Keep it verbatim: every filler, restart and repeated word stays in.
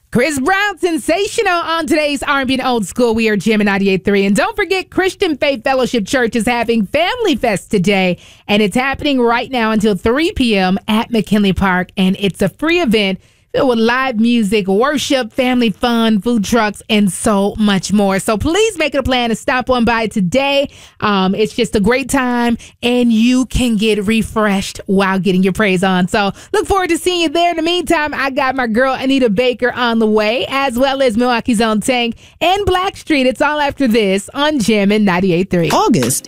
Chris Brown, sensational on today's R and B and Old School. We are jamming ninety-eight point three. And don't forget, Christian Faith Fellowship Church is having Family Fest today. And it's happening right now until three p.m. at McKinley Park. And it's a free event filled with live music, worship, family fun, food trucks, and so much more. So please make it a plan to stop on by today. Um, it's just a great time, and you can get refreshed while getting your praise on. So look forward to seeing you there. In the meantime, I got my girl Anita Baker on the way, as well as Milwaukee's own Tank and Blackstreet. It's all after this on Jammin' ninety-eight point three. August